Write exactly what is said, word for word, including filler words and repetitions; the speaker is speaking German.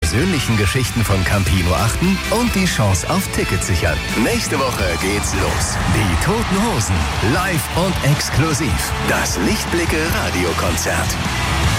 persönlichen Geschichten von Campino achten und die Chance auf Tickets sichern. Nächste Woche geht's los. Die Toten Hosen, live und exklusiv. Das Lichtblicke Radiokonzert.